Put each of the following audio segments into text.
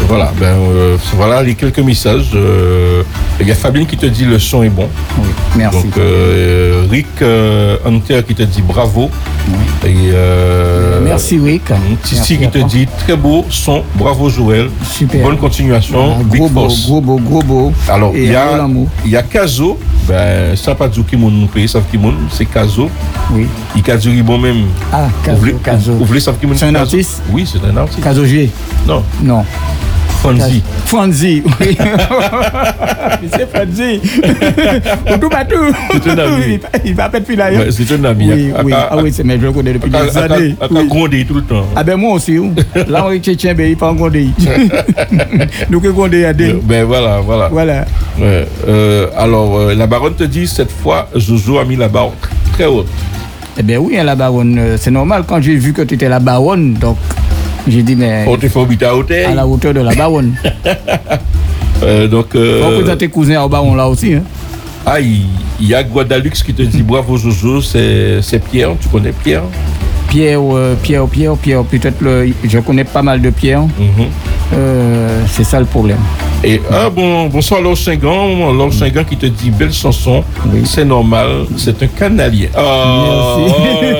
Voilà, voilà les quelques messages. Il y a Fabien qui te dit le son est bon. Oui, merci. Donc Rick Hunter qui te dit bravo. Oui. Et, merci Rick. Titi qui te dit très beau son, bravo Joël. Super. Bonne continuation. Voilà, Big gros Force. beau. Alors et il y a Kazo. Ça pas du Kimoun nous paye, ça Kimoun, c'est Kazo. Oui. Il Kazo bon même. Ah, Kazo. Vous voulez ça Kimoun? C'est un artiste? Oui, c'est un artiste. Kazo G. Non. Fonzi, oui. C'est Fonzi. Tout bateau. C'est un ami. Il va pas être là. Ouais, c'est un ami. Oui. Ah oui, c'est mais je le connais depuis des années. Il a grondé tout le temps. Ah ben moi aussi. Là, on est tchétchien, il pas grondé. Donc, grondé à deux. Ben voilà. Ouais. Alors, la baronne te dit, cette fois, Jojo a mis la barre très haute. Eh bien oui, la baronne, c'est normal. Quand j'ai vu que tu étais la baronne, donc j'ai dit, mais tu faut habiter à hauteur. À la hauteur de la baronne. Donc, on présente tes cousins au baron là aussi. Hein. Ah, il y a Guadalux qui te dit bravo Jojo, c'est Pierre, tu connais Pierre? Pierre, peut-être je connais pas mal de Pierre. C'est ça le problème. Et bonsoir Laure Chingan. Laure Chingan qui te dit belle chanson, oui. C'est normal, c'est un canalien. Merci.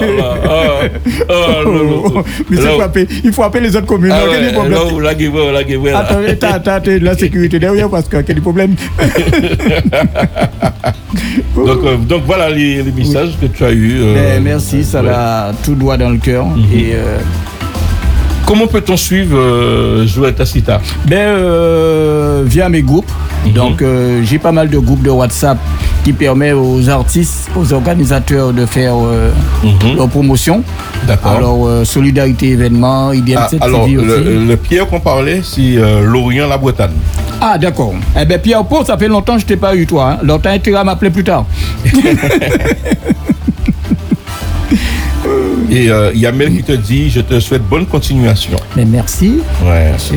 Mais c'est frappé. Il faut appeler les autres communes. Attends, la sécurité derrière parce qu'il y a des problèmes. donc voilà les messages que tu as eus. Merci, ça va tout droit dans le cœur. Et comment peut-on suivre Joël Tacita? Via mes groupes. Donc, j'ai pas mal de groupes de WhatsApp qui permettent aux artistes, aux organisateurs de faire leur promotion. D'accord. Alors, Solidarité Événement, IDM7 alors, TV aussi. Le Pierre qu'on parlait, c'est Lorient La Bretagne. Ah, d'accord. Eh bien, Pierre Pau, ça fait longtemps que je t'ai pas eu, toi. Hein. Longtemps, tu vas m'appeler plus tard. Et il y a Mel qui te dit je te souhaite bonne continuation. Mais merci. Ouais. Merci.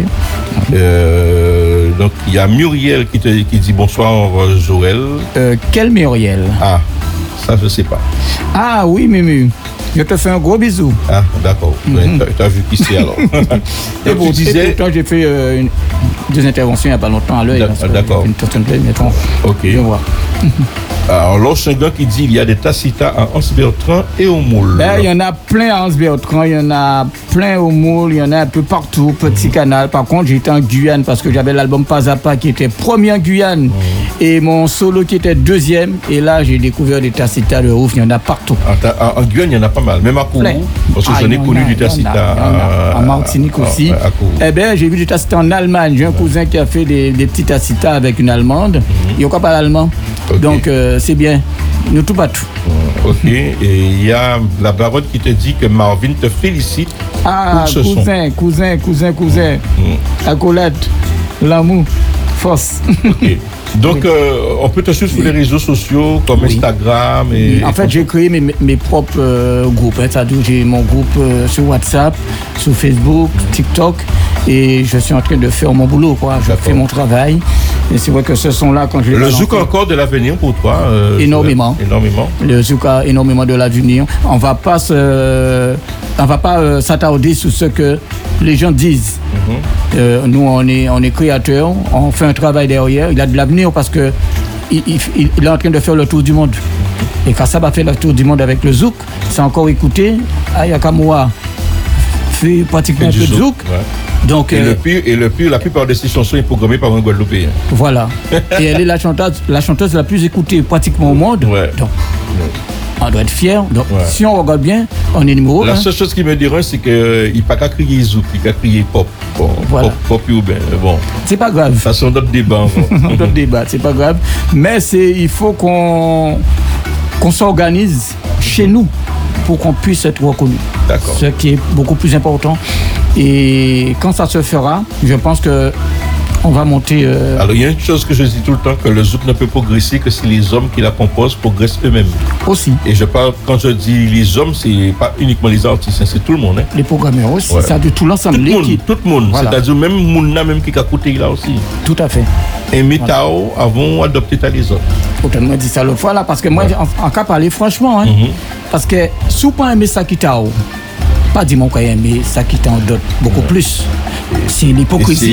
Donc il y a Muriel qui dit bonsoir Joël. Quel Muriel? Ah, ça je sais pas. Ah oui, Mimu. Je te fais un gros bisou. Ah, d'accord. Tu as vu qui c'est alors. Et bon, toi, j'ai fait deux interventions il n'y a pas longtemps à l'œil. D'accord. Ok. Je vois. Alors, Laure Chingan qui dit il y a des Tacita à Anse-Bertrand et au Moule. Il y en a plein à Anse-Bertrand, il y en a plein au Moule, il y en a un peu partout, Petit Canal. Par contre, j'étais en Guyane parce que j'avais l'album Pas à Pas qui était premier en Guyane et mon solo qui était deuxième. Et là, j'ai découvert des Tacita de ouf, il y en a partout. En Guyane, il y en a pas mal, même à Kourou. Parce que j'en ai connu du Tacita. En Martinique aussi. Eh bien, j'ai vu du Tacita en Allemagne. J'ai un cousin qui a fait des petits Tacita avec une Allemande. Il n'y a pas l'allemand. Okay. Donc, c'est bien. Nous tout pas tout. Ok. Et il y a la baronne qui te dit que Marvin te félicite. Ah, cousin. Accolade, l'amour, force. Ok. Donc, on peut te suivre sur les réseaux sociaux comme Instagram. En fait, j'ai créé mes propres groupes. C'est-à-dire, j'ai mon groupe sur WhatsApp, sur Facebook, TikTok. Et je suis en train de faire mon boulot, quoi. Je fais mon travail. Et c'est vrai que ce sont-là, quand je... Le zouk a encore de l'avenir pour toi? Énormément. Le zouk a énormément de l'avenir. On va pas s'attarder sur ce que les gens disent. Nous, on est créateurs, on fait un travail derrière. Il a de l'avenir parce que il est en train de faire le tour du monde. Et quand ça va faire le tour du monde avec le zouk, c'est encore écouté. Ayakamwa fait pratiquement un peu de zouk. Ouais. Donc, la plupart de ces chansons sont programmées par un Guadeloupéen. Voilà. Et elle est la chanteuse la plus écoutée pratiquement au monde. Ouais. Donc, on doit être fier. Donc, si on regarde bien, on est numéro 1. La seule chose qui me dérange, c'est qu'il n'y a pas qu'à crier zouk, il a crié pop. Bon, voilà. Pop ou bien. Bon. C'est pas grave. Ça sont d'autres débats. D'autres débats, c'est pas grave. Mais il faut qu'on s'organise chez nous pour qu'on puisse être reconnu. D'accord. Ce qui est beaucoup plus important. Et quand ça se fera, je pense que on va monter. Alors, il y a une chose que je dis tout le temps, que le zouk ne peut progresser que si les hommes qui la composent progressent eux-mêmes. Aussi. Et je parle, quand je dis les hommes, c'est pas uniquement les artistes, c'est tout le monde. Hein. Les programmeurs aussi, ça de tout l'ensemble. Tout le monde. Voilà. C'est-à-dire même Mouna, même qui a coûté là aussi. Tout à fait. Et Métao avons adopté les autres. Autrement dit ça l'autre fois là, parce que moi, en cas parler franchement, hein, parce que si vous pas aimé Sakitao, pas dire mon cas aimé Sakitao d'autres beaucoup plus. C'est l'hypocrisie.